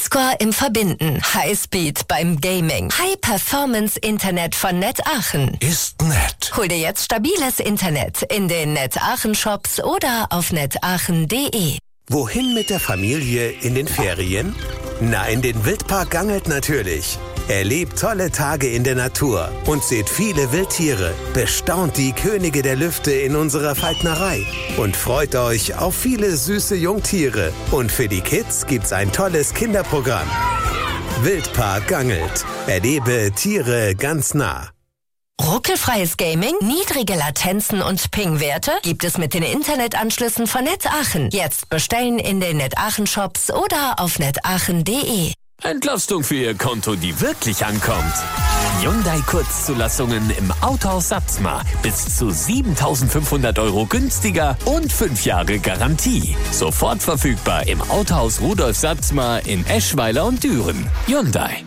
Highscore im Verbinden, Highspeed beim Gaming, High-Performance-Internet von Net Aachen. Ist nett. Hol dir jetzt stabiles Internet in den Net Aachen Shops oder auf netaachen.de. Wohin mit der Familie in den Ferien? Na, in den Wildpark Gangelt natürlich. Erlebt tolle Tage in der Natur und seht viele Wildtiere. Bestaunt die Könige der Lüfte in unserer Falknerei und freut euch auf viele süße Jungtiere. Und für die Kids gibt's ein tolles Kinderprogramm. Wildpark Gangelt. Erlebe Tiere ganz nah. Ruckelfreies Gaming, niedrige Latenzen und Ping-Werte gibt es mit den Internetanschlüssen von Net Aachen. Jetzt bestellen in den Net Aachen Shops oder auf netaachen.de. Entlastung für Ihr Konto, die wirklich ankommt. Hyundai Kurzzulassungen im Autohaus Satzmar. Bis zu 7.500 € günstiger und 5 Jahre Garantie. Sofort verfügbar im Autohaus Rudolf Satzmar in Eschweiler und Düren. Hyundai.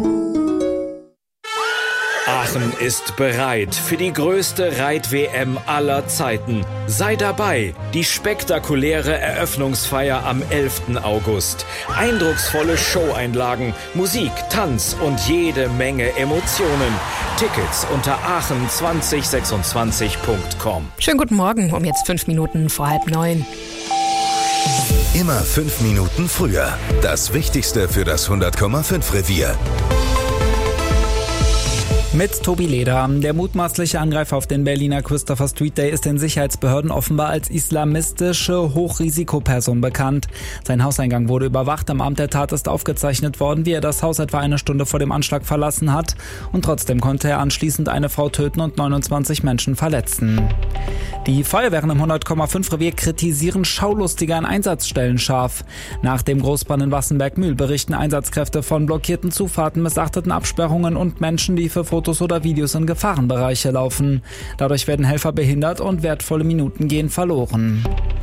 Aachen ist bereit für die größte Reit-WM aller Zeiten. Sei dabei, die spektakuläre Eröffnungsfeier am 11. August. Eindrucksvolle Showeinlagen, Musik, Tanz und jede Menge Emotionen. Tickets unter aachen2026.com. Schönen guten Morgen, um jetzt 5 Minuten vor 8:30. Immer 5 Minuten früher. Das Wichtigste für das 100,5 Revier. Mit Tobi Leder. Der mutmaßliche Angreifer auf den Berliner Christopher Street Day ist den Sicherheitsbehörden offenbar als islamistische Hochrisikoperson bekannt. Sein Hauseingang wurde überwacht. Am Abend der Tat ist aufgezeichnet worden, wie er das Haus etwa eine Stunde vor dem Anschlag verlassen hat. Und trotzdem konnte er anschließend eine Frau töten und 29 Menschen verletzen. Die Feuerwehren im 100,5 Revier kritisieren Schaulustige an Einsatzstellen scharf. Nach dem Großbrand in Wassenberg-Mühl berichten Einsatzkräfte von blockierten Zufahrten, missachteten Absperrungen und Menschen, die für Fotos oder Videos in Gefahrenbereiche laufen. Dadurch werden Helfer behindert und wertvolle Minuten gehen verloren.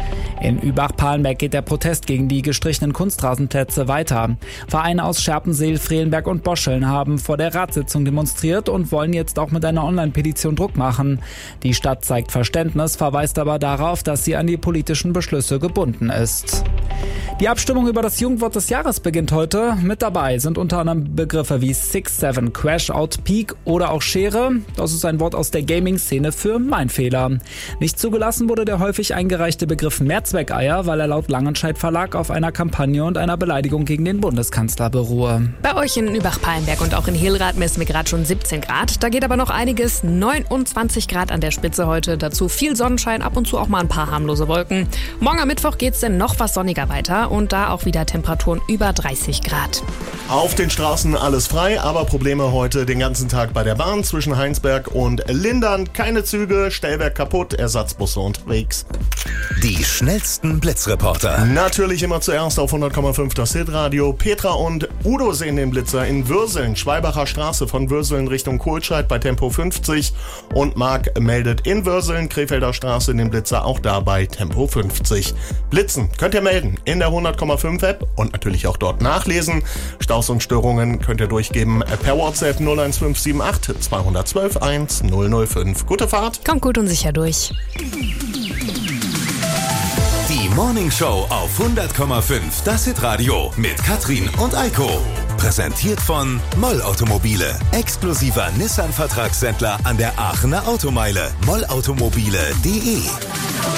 In Übach-Palenberg geht der Protest gegen die gestrichenen Kunstrasenplätze weiter. Vereine aus Scherpenseel, Frelenberg und Boscheln haben vor der Ratssitzung demonstriert und wollen jetzt auch mit einer Online-Petition Druck machen. Die Stadt zeigt Verständnis, verweist aber darauf, dass sie an die politischen Beschlüsse gebunden ist. Die Abstimmung über das Jugendwort des Jahres beginnt heute. Mit dabei sind unter anderem Begriffe wie 6-7, Crash Out, Peak oder auch Schere. Das ist ein Wort aus der Gaming-Szene für Mein Fehler. Nicht zugelassen wurde der häufig eingereichte Begriff Mehrzweckeier, weil er laut Langenscheidt Verlag auf einer Kampagne und einer Beleidigung gegen den Bundeskanzler beruhe. Bei euch in Übach-Palenberg und auch in Hilrath messen wir gerade schon 17 Grad. Da geht aber noch einiges. 29 Grad an der Spitze heute. Dazu viel Sonnenschein, ab und zu auch mal ein paar harmlose Wolken. Morgen am Mittwoch geht's dann noch was sonniger weiter und da auch wieder Temperaturen über 30 Grad. Auf den Straßen alles frei, aber Probleme heute den ganzen Tag bei der Bahn zwischen Heinsberg und Lindern. Keine Züge, Stellwerk kaputt, Ersatzbusse unterwegs. Die schnellsten Blitzreporter. Natürlich immer zuerst auf 100,5 das Hitradio. Petra und Udo sehen den Blitzer in Würseln, Schwalbacher Straße von Würseln Richtung Kohlscheid bei Tempo 50. Und Marc meldet in Würseln, Krefelder Straße den Blitzer auch da bei Tempo 50. Blitzen könnt ihr melden in der 100,5 App und natürlich auch dort nachlesen. Staus und Störungen könnt ihr durchgeben per WhatsApp 01578 212 1005. Gute Fahrt. Kommt gut und sicher durch. Die Morning Show auf 100,5 das Hitradio mit Katrin und Eiko. Präsentiert von Moll Automobile. Exklusiver Nissan-Vertragshändler an der Aachener Automeile. mollautomobile.de